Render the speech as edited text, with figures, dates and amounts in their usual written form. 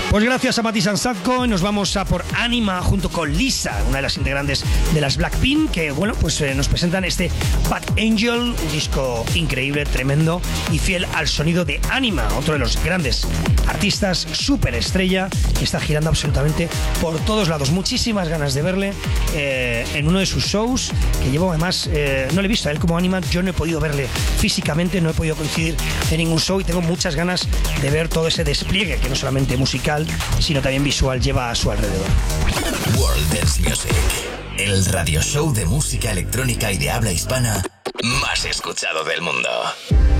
Pues gracias a Mati Sansatko nos vamos a por Anima junto con Lisa, una de las integrantes de las Blackpink, que bueno, pues nos presentan este Bad Angel, un disco increíble, tremendo y fiel al sonido de Anima, otro de los grandes artistas, súper estrella, que está girando absolutamente por todos lados. Muchísimas ganas de verle en uno de sus shows, que llevo además, no le he visto a él como Anima, yo no he podido verle físicamente, no he podido coincidir en ningún show y tengo muchas ganas de ver todo ese despliegue que no solamente musical, sino también visual lleva a su alrededor. World Dance Music, el radio show de música electrónica y de habla hispana más escuchado del mundo.